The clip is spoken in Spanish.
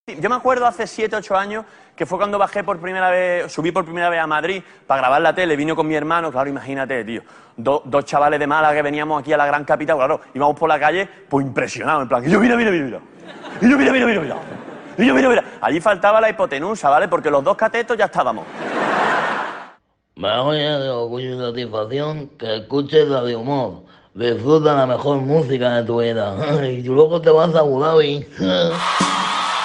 Yo me acuerdo hace 7, 8 años que fue cuando subí por primera vez a Madrid para grabar la tele, vino con mi hermano, claro, imagínate, tío, dos chavales de Málaga que veníamos aquí a la gran capital, claro, íbamos por la calle, pues impresionados, en plan, y yo mira, y yo mira, allí faltaba la hipotenusa, ¿vale? Porque los dos catetos ya estábamos. Me voy de orgullo y satisfacción que escuches la de humor. Disfruta la mejor música de tu vida. Y luego te vas a Abu Dhabi.